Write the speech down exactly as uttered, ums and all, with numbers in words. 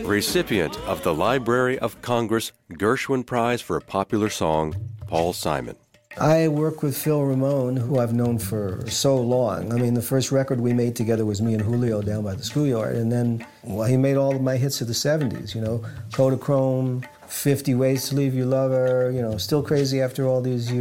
Recipient of the Library of Congress Gershwin Prize for a Popular Song, Paul Simon. I work with Phil Ramone, who I've known for so long. I mean, the first record we made together was me and Julio down by the schoolyard, and then, well, he made all of my hits of the seventies, you know, Kodachrome, fifty Ways to Leave Your Lover, you know, Still Crazy After All These Years.